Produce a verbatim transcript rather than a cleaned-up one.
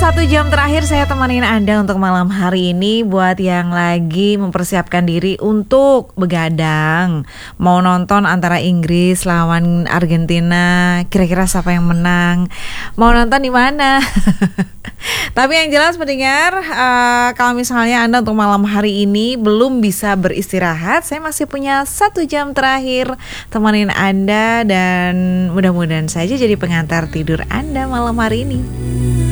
Satu jam terakhir saya temenin Anda untuk malam hari ini. Buat yang lagi mempersiapkan diri untuk begadang, mau nonton antara Inggris lawan Argentina, kira-kira siapa yang menang, mau nonton di mana? Tapi yang jelas pendengar, uh, kalau misalnya Anda untuk malam hari ini belum bisa beristirahat, saya masih punya satu jam terakhir temenin Anda, dan mudah-mudahan saja jadi pengantar tidur Anda malam hari ini.